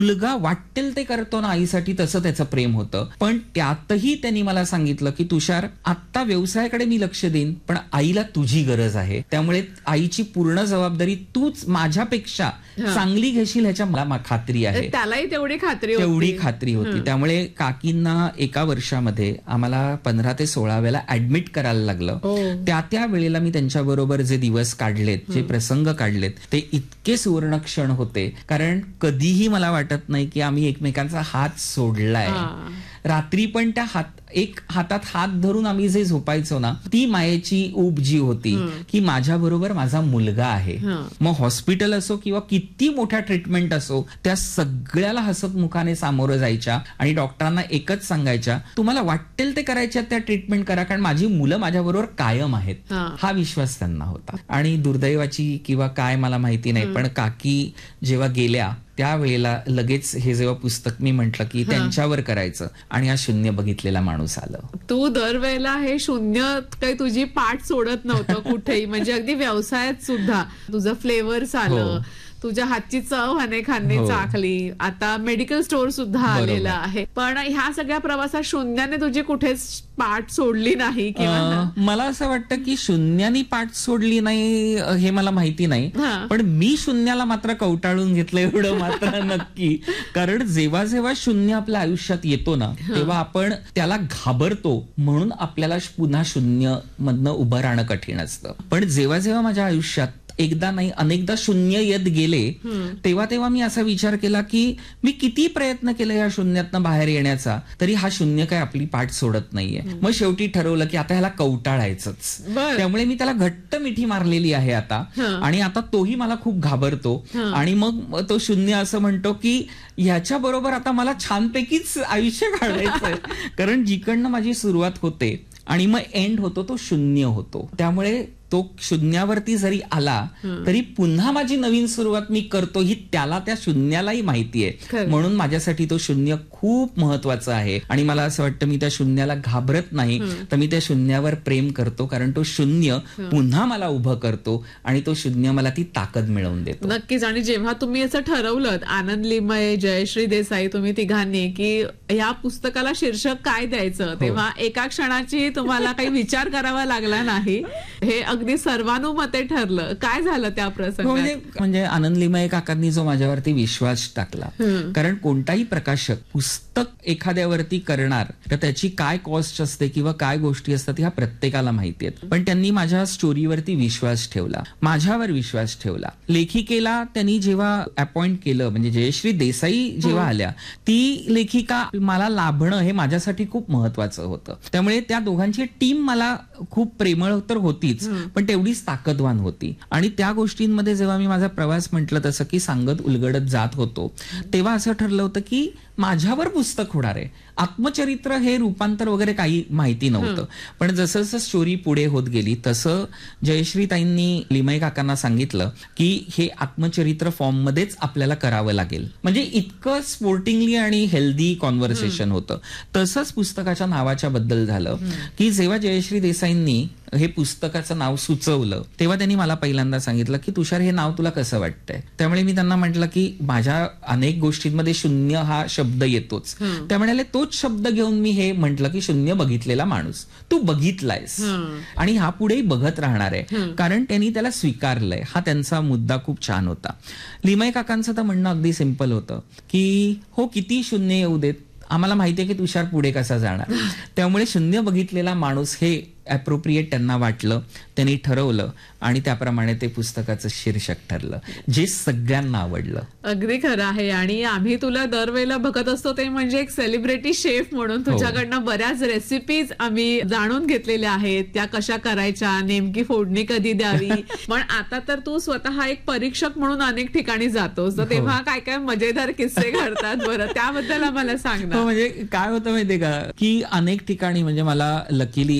मुलगा वाटेल ते करतो ना आईसाठी, तसं त्याचं प्रेम होतं. पण त्यातही त्यांनी मला सांगितलं की तुषार, आता व्यवसायाकडे मी लक्ष देईन, पण आईला तुझी गरज आहे, त्यामुळे आईची पूर्ण जबाबदारी तूच माझ्यापेक्षा चांगली घेशील ह्याच्या मला खात्री आहे. त्यालाही तेवढी खात्री होती. त्यामुळे काकींना एका वर्षामध्ये आम्हाला 15 ते 16 वेळेला ऍडमिट करायला लागलं. त्या वेळेला मी त्यांच्या बरोबर जे दिवस काढलेत, जे प्रसंग काढलेत, ते इतके सुवर्ण क्षण होते. कारण कधीही मला वाटत नाही की आम्ही एकमेकांचा हात सोडलाय. रात्री पण त्या एक हातात हात धरून आम्ही जे झोपायचो ना, ती मायेची ऊब जी होती की माझ्या बरोबर माझा मुलगा आहे. मग हॉस्पिटल असो किंवा किती मोठ्या ट्रीटमेंट असो, त्या सगळ्याला हसतमुखाने सामोरं जायच्या आणि डॉक्टरांना एकच सांगायच्या, तुम्हाला वाटेल ते करायच्या त्या ट्रीटमेंट करा, कारण माझी मुलं माझ्या बरोबर कायम आहेत. हा विश्वास त्यांना होता. आणि दुर्दैवाची किंवा काय मला माहिती नाही, पण काकी जेव्हा गेल्या त्यावेळेला लगेच हे जेव्हा पुस्तक मी म्हटलं की त्यांच्यावर करायचं, आणि हा शून्य बघितलेला माणूस आलं. तू दरवेळेला हे शून्य काही तुझी पाठ सोडत नव्हतं कुठेही, म्हणजे अगदी व्यवसायात सुद्धा तुझं फ्लेवर्स आलं, तुझ्या हातची चव अनेकांनी चाखली, आता मेडिकल स्टोअर सुद्धा आलेला आहे. पण ह्या सगळ्या प्रवासात शून्याने तुझी कुठेच पाठ सोडली नाही किंवा मला असं वाटतं की शून्यानी पाठ सोडली नाही हे मला माहिती नाही, पण मी शून्याला मात्र कवटाळून घेतलं एवढं मात्र नक्की. कारण जेव्हा जेव्हा शून्य आपल्या आयुष्यात येतो ना, तेव्हा आपण त्याला घाबरतो, म्हणून आपल्याला पुन्हा शून्य मधनं उभं राहणं कठीण असतं. पण जेव्हा जेव्हा माझ्या आयुष्यात एकदा नाही अनेकदा शून्य येत गेले, तेव्हा तेव्हा मी असा विचार केला की मी किती प्रयत्न केला या शून्यातनं बाहेर येण्याचा, तरी हा शून्य काय आपली पाठ सोडत नाहीये. मग शेवटी ठरवलं की आता ह्याला कवटाळायचंच. त्यामुळे मी त्याला घट्ट मिठी मारलेली आहे आता, आणि आता तोही मला खूप घाबरतो. आणि मग तो शून्य असं म्हणतो की ह्याच्या बरोबर आता मला छानपैकीच आयुष्य काढायचंय. कारण जिकडनं माझी सुरुवात होते आणि मग एंड होतो तो शून्य होतो. त्यामुळे तो शून्यावरती जरी आला तरी पुन्हा माझी नवीन सुरुवात मी करतो ही त्याला, त्या शून्यालाही माहिती आहे. म्हणून माझ्यासाठी तो शून्य खूप महत्वाचा आहे. आणि मला असं वाटतं मी त्या शून्याला घाबरत नाही, तर मी त्या शून्यावर प्रेम करतो, कारण तो शून्य पुन्हा मला उभं करतो आणि तो शून्य मला ती ताकद मिळवून देतो. नक्कीच. आणि जेव्हा तुम्ही असं ठरवलं, आनंद लिमये, जयश्री देसाई, तुम्ही तिघांनी, की या पुस्तकाला शीर्षक काय द्यायचं, तेव्हा एका क्षणाची तुम्हाला काही विचार करावा लागला नाही, हे अगदी सर्वानुमते ठरलं. काय झालं त्या प्रसंगात? म्हणजे आनंद लिमये काकांनी जो माझ्यावरती विश्वास टाकला, कारण कोणताही प्रकाशक पुस्तक एखाद्यावरती करणार तर त्याची काय कॉस्ट असते किंवा काय गोष्टी असतात ह्या प्रत्येकाला माहिती आहेत. पण त्यांनी माझ्या स्टोरीवरती विश्वास ठेवला, माझ्यावर विश्वास ठेवला. लेखिकेला त्यांनी जेव्हा अपॉइंट केलं, म्हणजे जयश्री देसाई जेव्हा आल्या, ती लेखिका मला लाभणं हे माझ्यासाठी खूप महत्वाचं होतं. त्यामुळे त्या दोघांची टीम मला खूप प्रेमळ तर होतीच, पण तेवढीच ताकदवान होती. आणि त्या गोष्टींमध्ये जेव्हा मी माझा प्रवास म्हटलं तसं की सांगत उलगडत जात होतो, तेव्हा असं ठरलं होतं की माझ्यावर पुस्तक होणार आहे. आत्मचरित्र हे रूपांतर वगैरे काही माहिती नव्हतं, पण जसं जसं स्टोरी पुढे होत गेली तसं जयश्रीताईंनी लिमये काकांना सांगितलं की हे आत्मचरित्र फॉर्म मध्येच आपल्याला करावं लागेल. म्हणजे इतकं स्पोर्टिंगली आणि हेल्दी कॉन्व्हर्सेशन होतं. तसंच पुस्तकाच्या नावाच्या बद्दल झालं की जेव्हा जयश्री देसाईंनी हे पुस्तकाचं नाव सुचवलं, तेव्हा त्यांनी मला पहिल्यांदा सांगितलं की तुषार, हे नाव तुला कसं वाटतंय? त्यामुळे मी त्यांना म्हटलं की माझ्या अनेक गोष्टींमध्ये शून्य हा शब्द येतोच. त्यामुळे तोच शब्द घेऊन मी हे म्हटलं की शून्य बघितलेला माणूस, तू बघितलायस आणि हा पुढेही बघत राहणार आहे, कारण त्यांनी त्याला स्वीकारलंय. हा त्यांचा मुद्दा खूप छान होता. लिमये काकांचं तर म्हणणं अगदी सिंपल होतं की हो, किती शून्य येऊ देत, आम्हाला माहितीये की तुषार पुढे कसा जाणार. त्यामुळे शून्य बघितलेला माणूस हे अप्रोप्रिएट त्यांना वाटलं, त्यांनी ठरवलं आणि त्याप्रमाणे ते पुस्तकाचं शीर्षक ठरलं, जे सगळ्यांना आवडलं. अगदी खरं आहे. आणि आम्ही तुला दरवेळेला बघत असतो ते म्हणजे एक सेलिब्रिटी शेफ म्हणून तुझ्याकडनं बऱ्याच रेसिपीज आम्ही जाणून घेतलेल्या आहेत, त्या कशा करायच्या, नेमकी फोडणी कधी द्यावी. पण आता तर तू स्वतः एक परीक्षक म्हणून अनेक ठिकाणी जातोस, तर तेव्हा काय काय मजेदार किस्से घडतात बरं, त्याबद्दल आम्हाला सांग ना. म्हणजे काय होतं माहितीये का की अनेक ठिकाणी, म्हणजे मला लकीली एक चांगला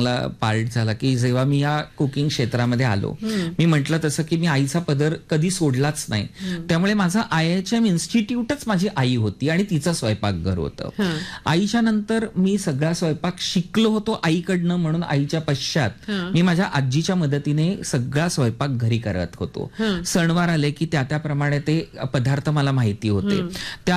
मला पार्ट झाला की जेव्हा मी या कुकिंग क्षेत्रामध्ये आलो, मी म्हटलं तसं की मी आईचा पदर कधी सोडलाच नाही. त्यामुळे माझं IIM इन्स्टिट्यूटच माझी आई होती आणि तिचं स्वयंपाकघर होतं. आईच्या नंतर मी सगळा स्वयंपाक शिकलो होतो आईकडनं, म्हणून आईच्या पश्चात मी माझ्या आजीच्या मदतीने सगळा स्वयंपाक घरी करत होतो. सणवार आले की त्याप्रमाणे ते पदार्थ मला माहिती होते.